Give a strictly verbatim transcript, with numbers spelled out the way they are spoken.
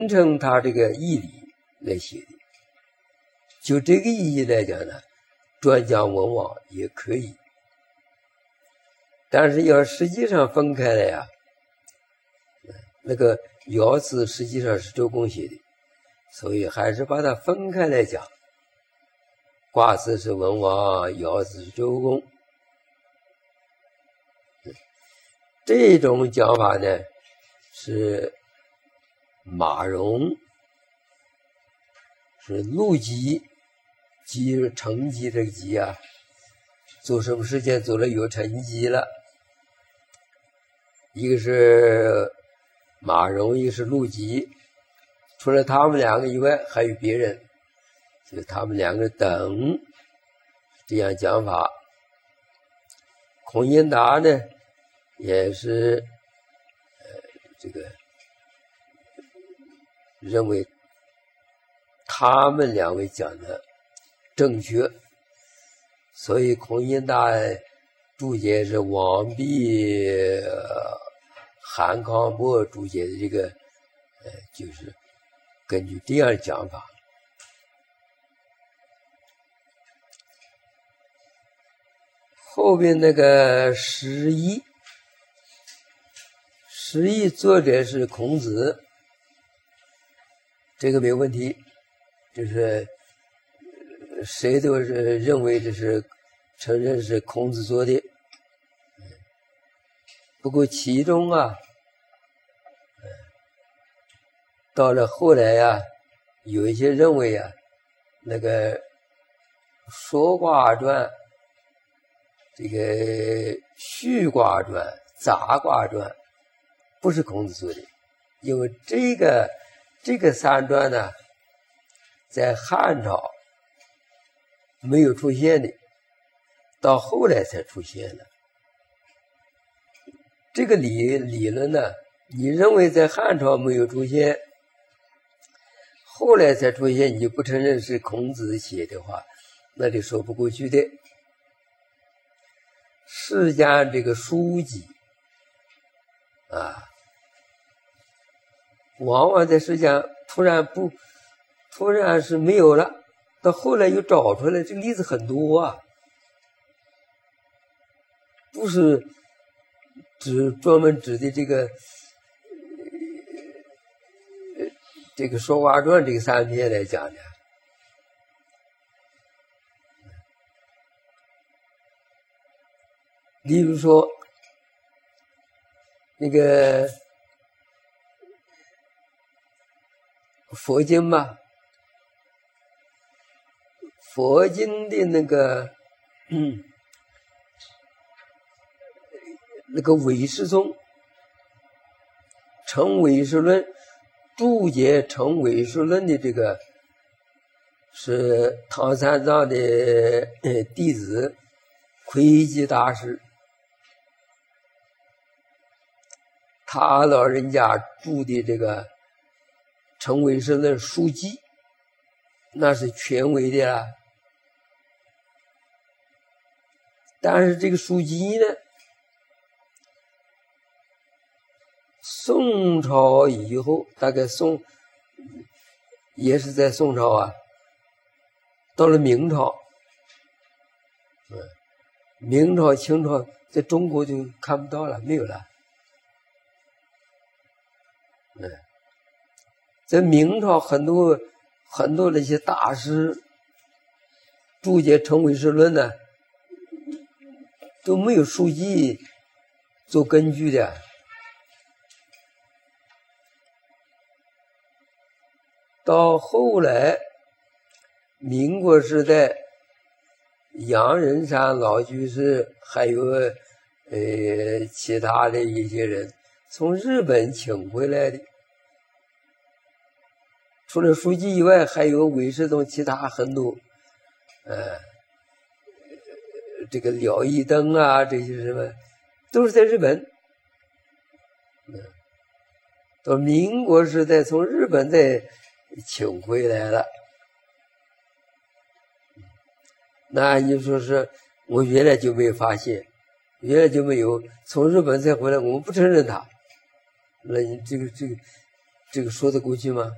成他这个义理来写的。就这个意义来讲呢，专讲文王也可以，但是要实际上分开来呀，那个爻辞实际上是周公写的，所以还是把它分开来讲。卦辞是文王，爻辞是周公。这种讲法呢，是马融，是陆机，机是成绩这个机啊，做什么事情做了有成绩了。一个是马融，一个是陆机，除了他们两个以外，还有别人，就他们两个等，这样讲法。孔颖达呢，也是呃这个认为他们两位讲的正确，所以孔颖达注解是王弼、呃、韩康伯注解的这个呃就是根据这样讲法。后边那个十一十一作者是孔子，这个没有问题，就是谁都是认为这是承认是孔子做的。不过其中啊，到了后来呀，有一些认为啊，那个《说卦传》、这个《序卦传》、《杂卦传》不是孔子做的，因为这个这个三传呢，在汉朝没有出现的，到后来才出现的。这个理理论呢，你认为在汉朝没有出现，后来才出现，你不承认是孔子写的话，那就说不过去的。世间这个书籍啊，往往在世间突然不突然是没有了，到后来又找出来，这个例子很多啊，不是指专门指的这个呃这个《说卦传》这个三篇来讲的。例如说那个佛经嘛，佛经的那个嗯那个唯识宗，成唯识论，注解成唯识论的这个是唐三藏的弟子窥基大师，他老人家注的这个成唯识论书籍，那是权威的啊。但是这个书籍呢，宋朝以后，大概宋也是在宋朝啊，到了明朝，嗯，明朝、清朝在中国就看不到了，没有了。嗯，在明朝很多很多那些大师注解成唯识论呢，都没有书籍做根据的。到后来民国时代，杨仁山老居士还有呃其他的一些人从日本请回来的，除了书籍以外，还有唯识宗其他很多呃这个了义灯啊，这些什么都是在日本。嗯，到民国时代从日本再请回来了。那你说是我原来就没有发现，原来就没有，从日本再回来，我们不承认他，那你这个这个这个说得过去吗？